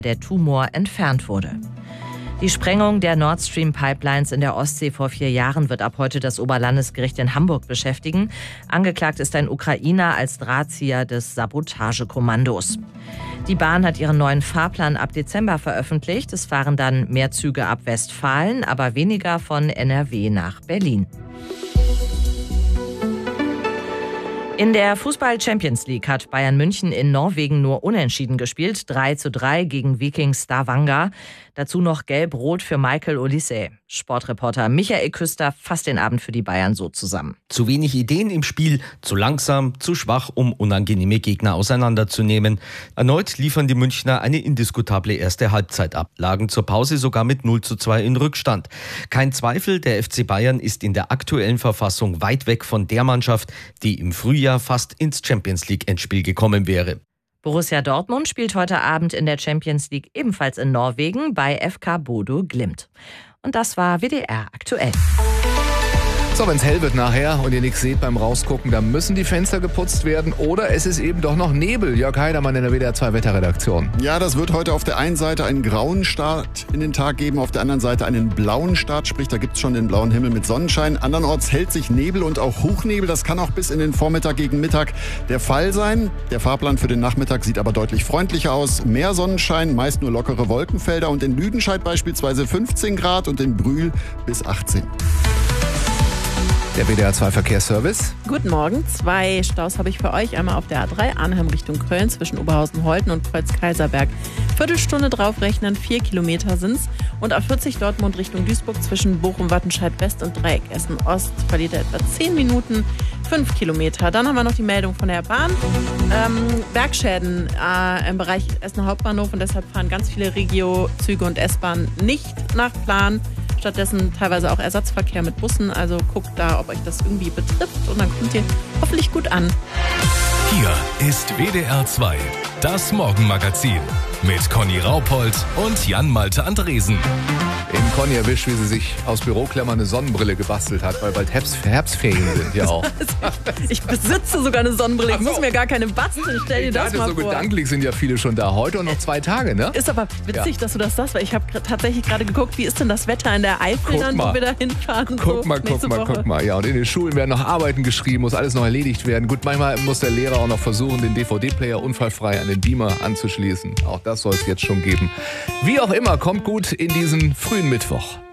der Tumor entfernt wurde. Die Sprengung der Nord Stream Pipelines in der Ostsee vor 4 Jahren wird ab heute das Oberlandesgericht in Hamburg beschäftigen. Angeklagt ist ein Ukrainer als Drahtzieher des Sabotagekommandos. Die Bahn hat ihren neuen Fahrplan ab Dezember veröffentlicht. Es fahren dann mehr Züge ab Westfalen, aber weniger von NRW nach Berlin. In der Fußball-Champions League hat Bayern München in Norwegen nur unentschieden gespielt. 3:3 gegen Viking Stavanger. Dazu noch gelb-rot für Michael Olise. Sportreporter Michael Küster fasst den Abend für die Bayern so zusammen. Zu wenig Ideen im Spiel, zu langsam, zu schwach, um unangenehme Gegner auseinanderzunehmen. Erneut liefern die Münchner eine indiskutable erste Halbzeit ab, lagen zur Pause sogar mit 0:2 in Rückstand. Kein Zweifel, der FC Bayern ist in der aktuellen Verfassung weit weg von der Mannschaft, die im Frühjahr fast ins Champions-League-Endspiel gekommen wäre. Borussia Dortmund spielt heute Abend in der Champions League ebenfalls in Norwegen bei FK Bodo Glimt. Und das war WDR aktuell. So, wenn es hell wird nachher und ihr nichts seht beim Rausgucken, dann müssen die Fenster geputzt werden oder es ist eben doch noch Nebel. Jörg Heidermann in der WDR 2 Wetterredaktion. Ja, das wird heute auf der einen Seite einen grauen Start in den Tag geben, auf der anderen Seite einen blauen Start, sprich da gibt es schon den blauen Himmel mit Sonnenschein. Andernorts hält sich Nebel und auch Hochnebel, das kann auch bis in den Vormittag gegen Mittag der Fall sein. Der Fahrplan für den Nachmittag sieht aber deutlich freundlicher aus. Mehr Sonnenschein, meist nur lockere Wolkenfelder und in Lüdenscheid beispielsweise 15 Grad und in Brühl bis 18. Der WDR 2 Verkehrsservice. Guten Morgen. 2 Staus habe ich für euch. Einmal auf der A3 Arnhem Richtung Köln zwischen Oberhausen-Holten und Kreuz-Kaiserberg. Viertelstunde draufrechnen, 4 Kilometer sind's. Und A40 Dortmund Richtung Duisburg zwischen Bochum-Wattenscheid-West und Dreieck Essen-Ost verliert er etwa 10 Minuten, 5 Kilometer. Dann haben wir noch die Meldung von der Bahn. Bergschäden im Bereich Essener Hauptbahnhof und deshalb fahren ganz viele Regio-Züge und S-Bahnen nicht nach Plan. Stattdessen teilweise auch Ersatzverkehr mit Bussen. Also guckt da, ob euch das irgendwie betrifft. Und dann kommt ihr hoffentlich gut an. Hier ist WDR 2, das Morgenmagazin mit Conny Raupold und Jan-Malte Andresen. Eben Conny erwischt, wie sie sich aus Büroklammern eine Sonnenbrille gebastelt hat, weil bald Herbstferien sind, ja auch. Ich besitze sogar eine Sonnenbrille, ich muss mir gar keine basteln, stell dir das mal so vor. Gedanklich sind ja viele schon da. Heute und noch 2 Tage, ne? Ist aber witzig, dass du das sagst, weil ich habe tatsächlich gerade geguckt, wie ist denn das Wetter in der Eifel dann, wo wir da hinfahren. Guck mal. Ja, und in den Schulen werden noch Arbeiten geschrieben, muss alles noch erledigt werden. Gut, manchmal muss der Lehrer auch noch versuchen, den DVD-Player unfallfrei an den Beamer anzuschließen. Auch das soll es jetzt schon geben. Wie auch immer, kommt gut in diesen frühen Mittwoch.